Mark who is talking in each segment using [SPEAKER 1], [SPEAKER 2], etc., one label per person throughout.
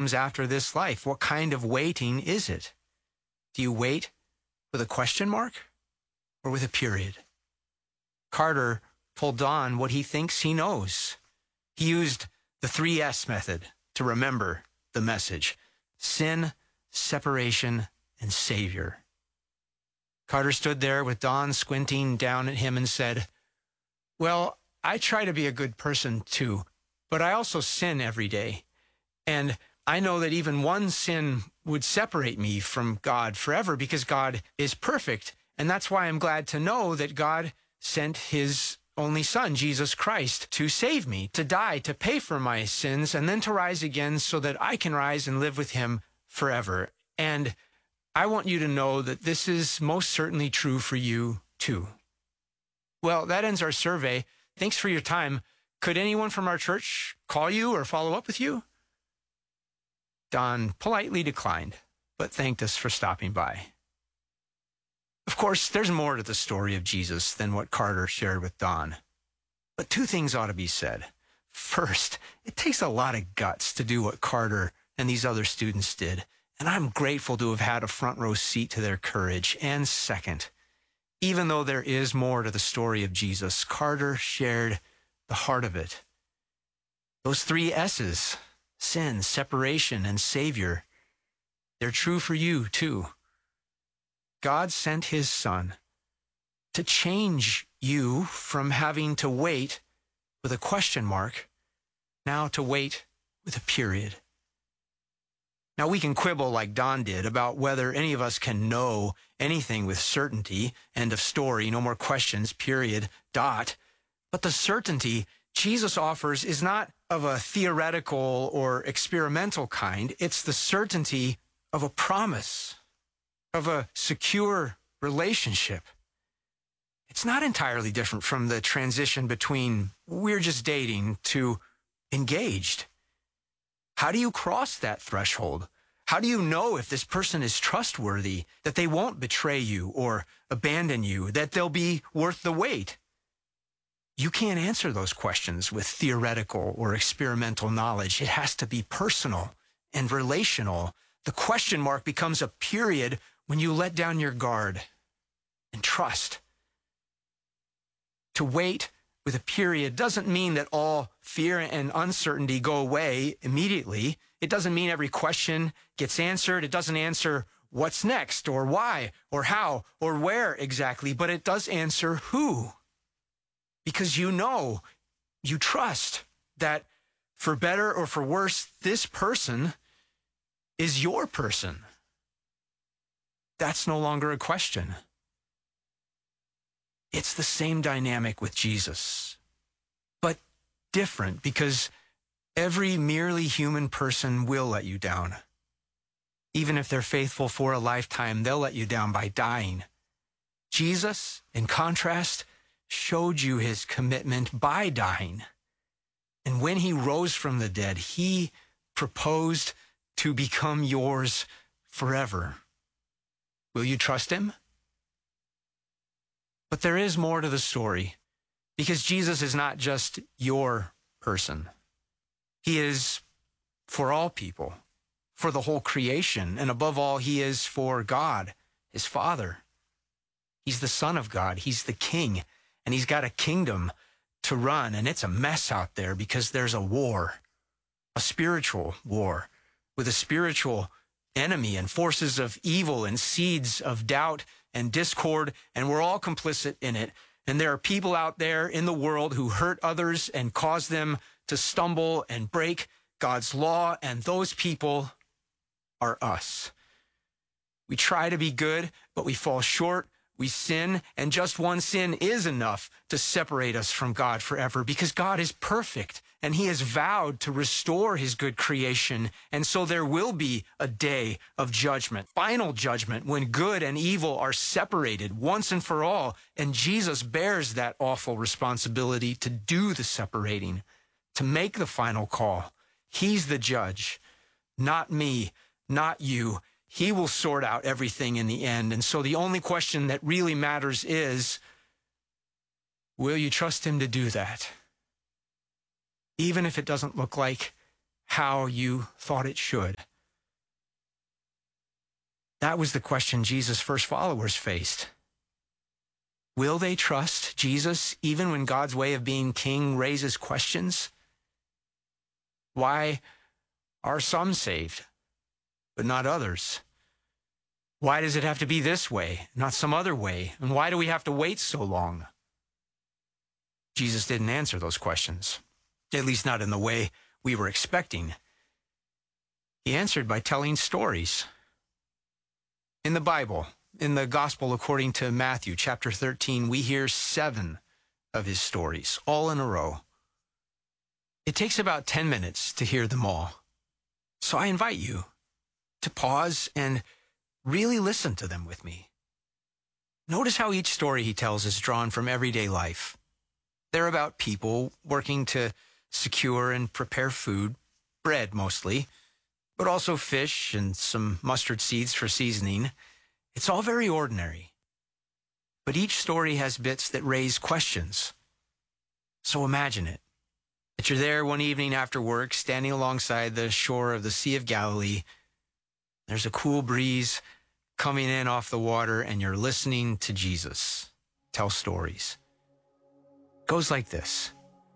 [SPEAKER 1] comes after this life? What kind of waiting is it? Do you wait with a question mark or with a period? Carter told Don what he thinks he knows. He used the 3S method to remember the message: sin, separation, and Savior. Carter stood there with Don squinting down at him and said, "Well, I try to be a good person too, but I also sin every day. And I know that even one sin would separate me from God forever because God is perfect. And that's why I'm glad to know that God sent his only son, Jesus Christ, to save me, to die, to pay for my sins, and then to rise again so that I can rise and live with him forever. And I want you to know that this is most certainly true for you too." Well, that ends our survey. Thanks for your time. Could anyone from our church call you or follow up with you? Don politely declined, but thanked us for stopping by. Of course, there's more to the story of Jesus than what Carter shared with Don. But two things ought to be said. First, it takes a lot of guts to do what Carter and these other students did, and I'm grateful to have had a front row seat to their courage. And second, even though there is more to the story of Jesus, Carter shared the heart of it. Those 3 S's, sin, separation, and Savior, they're true for you too. God sent his son to change you from having to wait with a question mark, now to wait with a period. Now, we can quibble like Don did about whether any of us can know anything with certainty, end of story, no more questions, period, dot. But the certainty Jesus offers is not of a theoretical or experimental kind. It's the certainty of a promise, of a secure relationship. It's not entirely different from the transition between we're just dating to engaged. How do you cross that threshold? How do you know if this person is trustworthy, that they won't betray you or abandon you, that they'll be worth the wait? You can't answer those questions with theoretical or experimental knowledge. It has to be personal and relational. The question mark becomes a period when you let down your guard and trust. To wait with a period doesn't mean that all fear and uncertainty go away immediately. It doesn't mean every question gets answered. It doesn't answer what's next or why or how or where exactly, but it does answer who. Because you know, you trust that for better or for worse, this person is your person. That's no longer a question. It's the same dynamic with Jesus, but different because every merely human person will let you down. Even if they're faithful for a lifetime, they'll let you down by dying. Jesus, in contrast, showed you his commitment by dying. And when he rose from the dead, he proposed to become yours forever. Will you trust him? But there is more to the story, because Jesus is not just your person. He is for all people, for the whole creation, and above all, he is for God, his Father. He's the Son of God. He's the King, and he's got a kingdom to run, and it's a mess out there because there's a war, a spiritual war with a spiritual enemy and forces of evil and seeds of doubt and discord, and we're all complicit in it. And there are people out there in the world who hurt others and cause them to stumble and break God's law, and those people are us. We try to be good, but we fall short. We sin, and just one sin is enough to separate us from God forever because God is perfect and he has vowed to restore his good creation. And so there will be a day of judgment, final judgment, when good and evil are separated once and for all. And Jesus bears that awful responsibility to do the separating, to make the final call. He's the judge, not me, not you. He will sort out everything in the end. And so the only question that really matters is, will you trust him to do that? Even if it doesn't look like how you thought it should? That was the question Jesus' first followers faced. Will they trust Jesus even when God's way of being king raises questions? Why are some saved, but not others? Why does it have to be this way, not some other way? And why do we have to wait so long? Jesus didn't answer those questions, at least not in the way we were expecting. He answered by telling stories. In the Bible, in the Gospel according to Matthew chapter 13, we hear 7 of his stories, all in a row. It takes about 10 minutes to hear them all. So I invite you to pause and really listen to them with me. Notice how each story he tells is drawn from everyday life. They're about people working to secure and prepare food, bread mostly, but also fish and some mustard seeds for seasoning. It's all very ordinary. But each story has bits that raise questions. So imagine it, that you're there one evening after work, standing alongside the shore of the Sea of Galilee. There's a cool breeze coming in off the water, and you're listening to Jesus tell stories. It goes like this.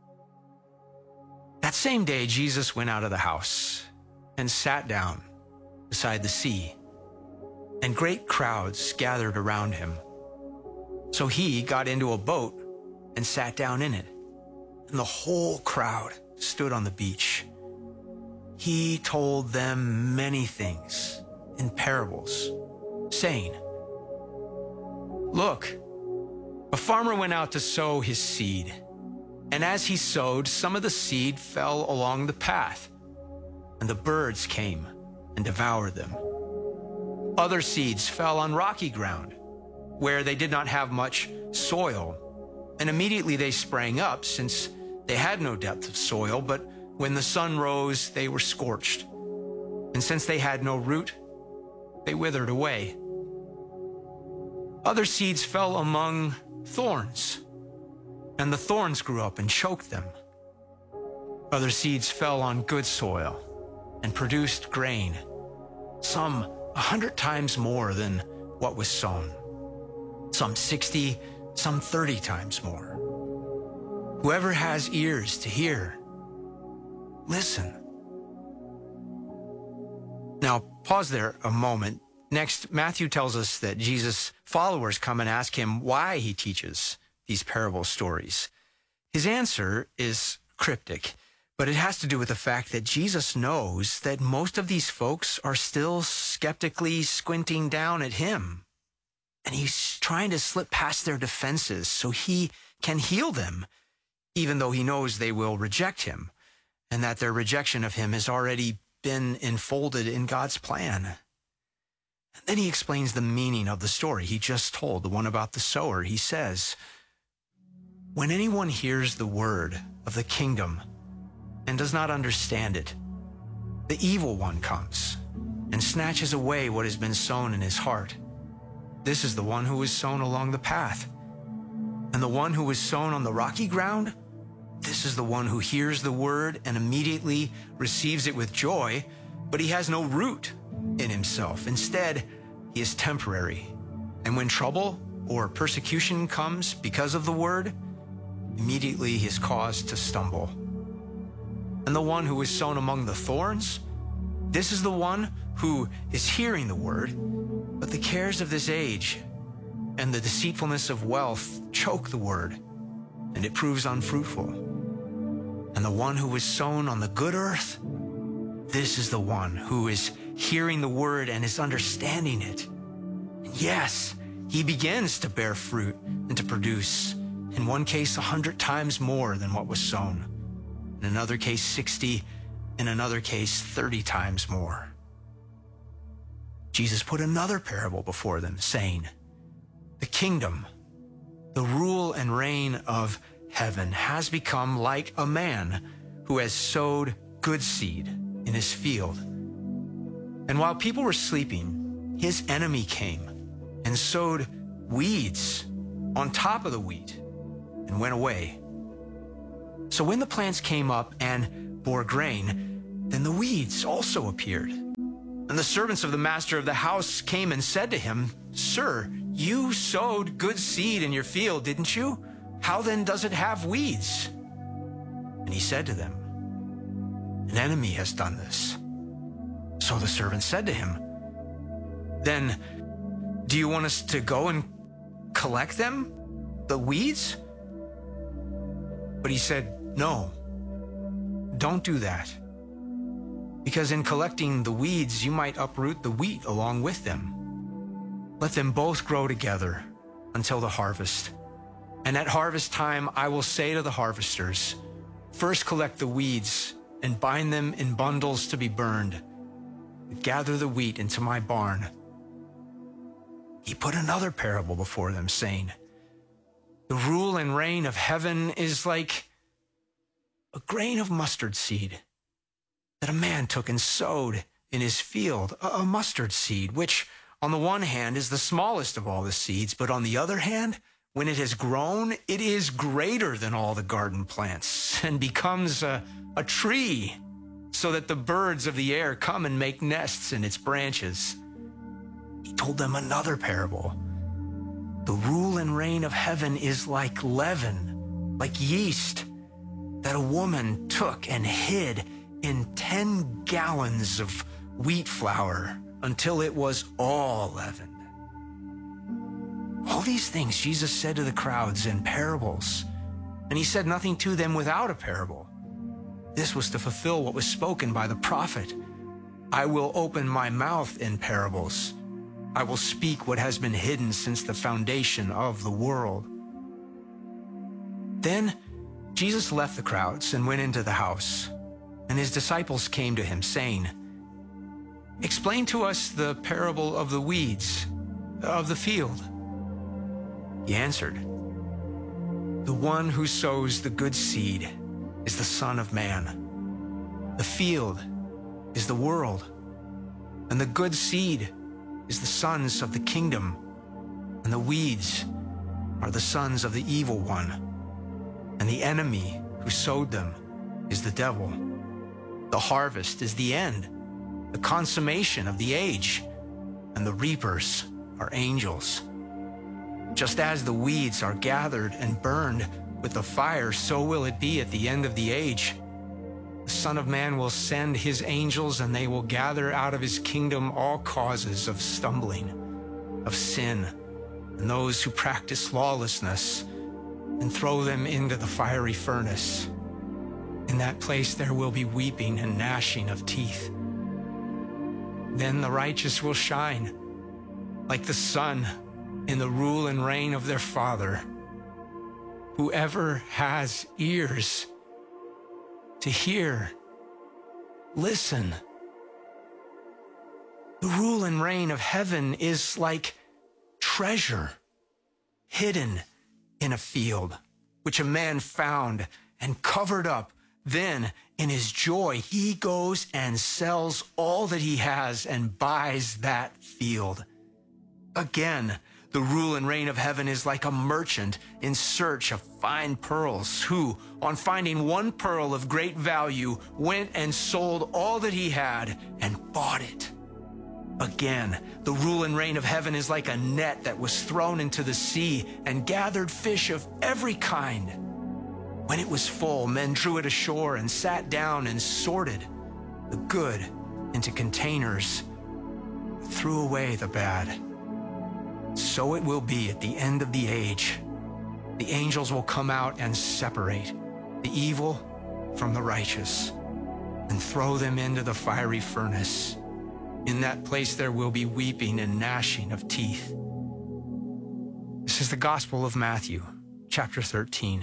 [SPEAKER 1] That same day, Jesus went out of the house and sat down beside the sea, and great crowds gathered around him. So he got into a boat and sat down in it, and the whole crowd stood on the beach. He told them many things in parables, saying, "Look, a farmer went out to sow his seed, and as he sowed, some of the seed fell along the path, and the birds came and devoured them. Other seeds fell on rocky ground, where they did not have much soil, and immediately they sprang up, since they had no depth of soil, but when the sun rose, they were scorched. And since they had no root, they withered away. Other seeds fell among thorns, and the thorns grew up and choked them. Other seeds fell on good soil and produced grain, some 100 times more than what was sown, some 60, some 30 times more. Whoever has ears to hear, listen." Now, pause there a moment. Next, Matthew tells us that Jesus' followers come and ask him why he teaches these parable stories. His answer is cryptic, but it has to do with the fact that Jesus knows that most of these folks are still skeptically squinting down at him. And he's trying to slip past their defenses so he can heal them, even though he knows they will reject him, and that their rejection of him has already been enfolded in God's plan. And then he explains the meaning of the story he just told, the one about the sower. He says, "When anyone hears the word of the kingdom and does not understand it, the evil one comes and snatches away what has been sown in his heart. This is the one who was sown along the path. And the one who was sown on the rocky ground, this is the one who hears the word and immediately receives it with joy, but he has no root in himself. Instead, he is temporary. And when trouble or persecution comes because of the word, immediately he is caused to stumble. And the one who is sown among the thorns, this is the one who is hearing the word, but the cares of this age and the deceitfulness of wealth choke the word, and it proves unfruitful. And the one who was sown on the good earth, this is the one who is hearing the word and is understanding it. And yes, he begins to bear fruit and to produce, in one case 100 times more than what was sown, in another case 60, in another case 30 times more." Jesus put another parable before them, saying, "The kingdom, the rule and reign of heaven has become like a man who has sowed good seed in his field. And while people were sleeping, his enemy came and sowed weeds on top of the wheat and went away. So when the plants came up and bore grain, Then the weeds also appeared. And the servants of the master of the house came and said to him, "Sir, you sowed good seed in your field, didn't you? How then does it have weeds?" And he said to them, "An enemy has done this." So the servants said to him, "Then do you want us to go and collect them, the weeds?" But he said, "No, don't do that. Because in collecting the weeds, you might uproot the wheat along with them. Let them both grow together until the harvest. And at harvest time, I will say to the harvesters, first collect the weeds and bind them in bundles to be burned, but gather the wheat into my barn." He put another parable before them, saying, "The rule and reign of heaven is like a grain of mustard seed that a man took and sowed in his field, a mustard seed, which on the one hand is the smallest of all the seeds, but on the other hand, when it has grown, it is greater than all the garden plants and becomes a tree, so that the birds of the air come and make nests in its branches." He told them another parable. "The rule and reign of heaven is like leaven, like yeast, that a woman took and hid in 10 gallons of wheat flour until it was all leavened." All these things Jesus said to the crowds in parables, and he said nothing to them without a parable. This was to fulfill what was spoken by the prophet, "I will open my mouth in parables. I will speak what has been hidden since the foundation of the world." Then Jesus left the crowds and went into the house. And his disciples came to him, saying, "Explain to us the parable of the weeds of the field." He answered, "The one who sows the good seed is the Son of Man. The field is the world, and the good seed is the sons of the kingdom, and the weeds are the sons of the evil one, and the enemy who sowed them is the devil. The harvest is the end, the consummation of the age, and the reapers are angels. Just as the weeds are gathered and burned with the fire, so will it be at the end of the age. The Son of Man will send his angels, and they will gather out of his kingdom all causes of stumbling, of sin, and those who practice lawlessness, and throw them into the fiery furnace. In that place there will be weeping and gnashing of teeth. Then the righteous will shine like the sun in the rule and reign of their Father. Whoever has ears to hear, listen." The rule and reign of heaven is like treasure hidden in a field, which a man found and covered up. Then, in his joy, he goes and sells all that he has and buys that field. Again, the rule and reign of heaven is like a merchant in search of fine pearls, who, on finding one pearl of great value, went and sold all that he had and bought it. Again, the rule and reign of heaven is like a net that was thrown into the sea and gathered fish of every kind. When it was full, men drew it ashore and sat down and sorted the good into containers, threw away the bad. So it will be at the end of the age. The angels will come out and separate the evil from the righteous and throw them into the fiery furnace. In that place there will be weeping and gnashing of teeth. This is the Gospel of Matthew, chapter 13.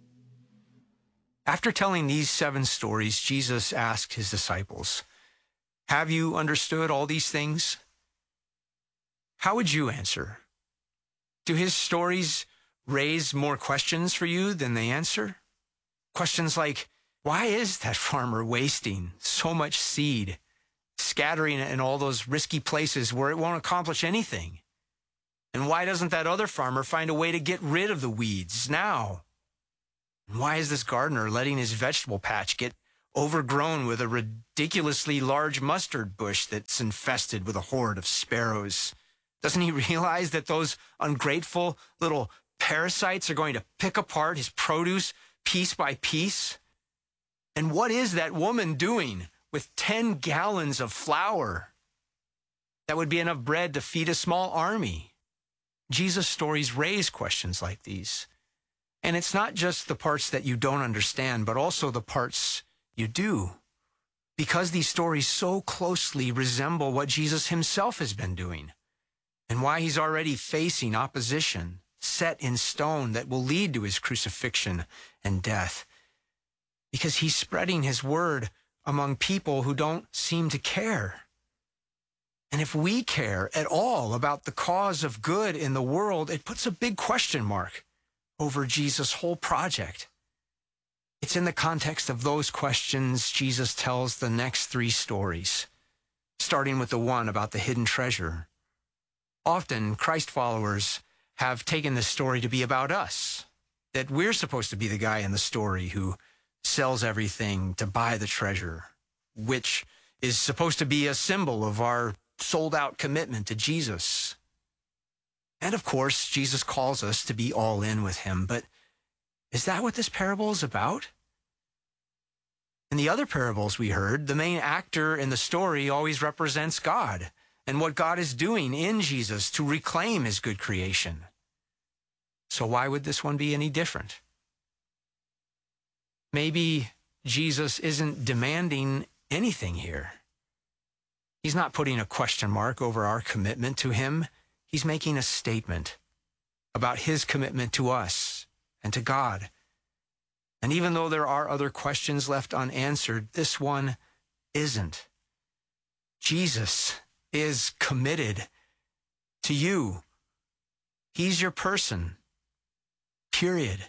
[SPEAKER 1] After telling these 7 stories, Jesus asked his disciples, "Have you understood all these things?" How would you answer? Do his stories raise more questions for you than they answer? Questions like, why is that farmer wasting so much seed, scattering it in all those risky places where it won't accomplish anything? And why doesn't that other farmer find a way to get rid of the weeds now? And why is this gardener letting his vegetable patch get overgrown with a ridiculously large mustard bush that's infested with a horde of sparrows? Doesn't he realize that those ungrateful little parasites are going to pick apart his produce piece by piece? And what is that woman doing with 10 gallons of flour? That would be enough bread to feed a small army. Jesus' stories raise questions like these. And it's not just the parts that you don't understand, but also the parts you do. Because these stories so closely resemble what Jesus himself has been doing, and why he's already facing opposition set in stone that will lead to his crucifixion and death. Because he's spreading his word among people who don't seem to care. And if we care at all about the cause of good in the world, it puts a big question mark over Jesus' whole project. It's in the context of those questions Jesus tells the next 3 stories, starting with the one about the hidden treasure. Often, Christ followers have taken this story to be about us, that we're supposed to be the guy in the story who sells everything to buy the treasure, which is supposed to be a symbol of our sold-out commitment to Jesus. And of course, Jesus calls us to be all in with him, but is that what this parable is about? In the other parables we heard, the main actor in the story always represents God and what God is doing in Jesus to reclaim his good creation. So why would this one be any different? Maybe Jesus isn't demanding anything here. He's not putting a question mark over our commitment to him. He's making a statement about his commitment to us and to God. And even though there are other questions left unanswered, this one isn't. Jesus is committed to you. He's your person. Period.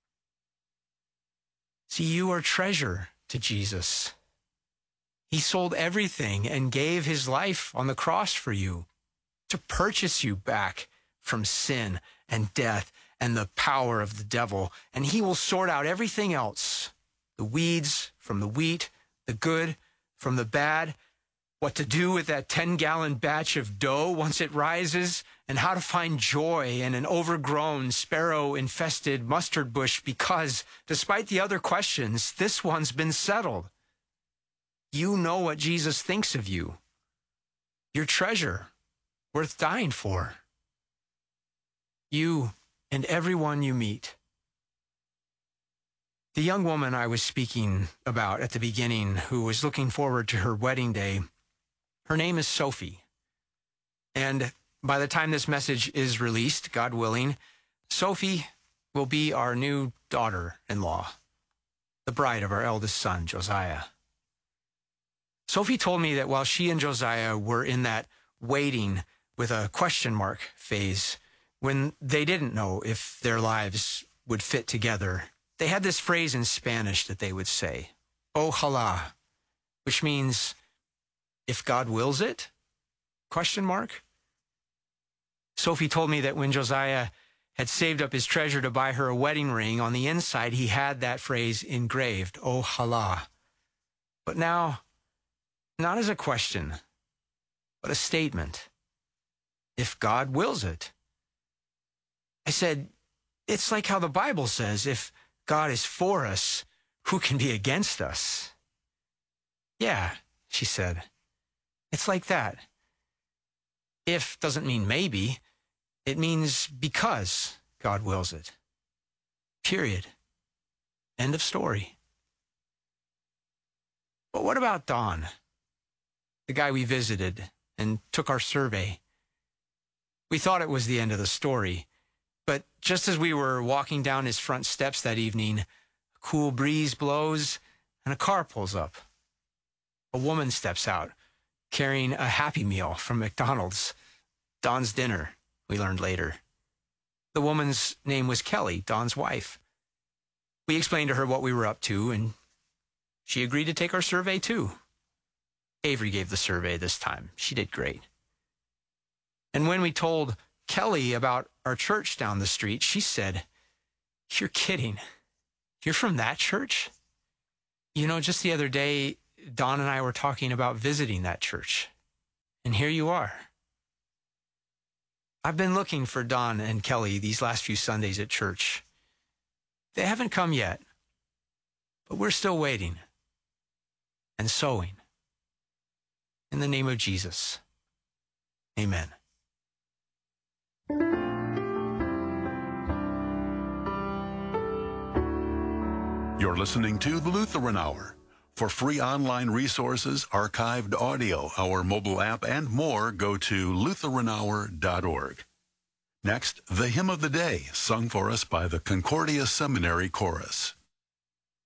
[SPEAKER 1] See, you are treasure to Jesus. He sold everything and gave his life on the cross for you to purchase you back from sin and death and the power of the devil. And he will sort out everything else, the weeds from the wheat, the good from the bad, what to do with that 10-gallon batch of dough once it rises, and how to find joy in an overgrown, sparrow-infested mustard bush, because despite the other questions, this one's been settled. You know what Jesus thinks of you. Your treasure, worth dying for. You and everyone you meet. The young woman I was speaking about at the beginning, who was looking forward to her wedding day, her name is Sophie. And by the time this message is released, God willing, Sophie will be our new daughter-in-law, the bride of our eldest son, Josiah. Sophie told me that while she and Josiah were in that waiting with a question mark phase, when they didn't know if their lives would fit together, they had this phrase in Spanish that they would say, ojalá, which means, if God wills it? Question mark. Sophie told me that when Josiah had saved up his treasure to buy her a wedding ring, on the inside he had that phrase engraved, ojalá. But now, not as a question, but a statement. If God wills it. I said, it's like how the Bible says, if God is for us, who can be against us? Yeah, she said. It's like that. If doesn't mean maybe. It means because God wills it. Period. End of story. But what about Don, the guy we visited and took our survey? We thought it was the end of the story. But just as we were walking down his front steps that evening, a cool breeze blows and a car pulls up. A woman steps out, carrying a Happy Meal from McDonald's. Don's dinner, we learned later. The woman's name was Kelly, Don's wife. We explained to her what we were up to, and she agreed to take our survey too. Avery gave the survey this time. She did great. And when we told Kelly about our church down the street, she said, "You're kidding. You're from that church?" You know, just the other day, Don and I were talking about visiting that church. And here you are. I've been looking for Don and Kelly these last few Sundays at church. They haven't come yet, but we're still waiting and sowing. In the name of Jesus, amen.
[SPEAKER 2] You're listening to The Lutheran Hour. For free online resources, archived audio, our mobile app, and more, go to LutheranHour.org. Next, the hymn of the day, sung for us by the Concordia Seminary Chorus.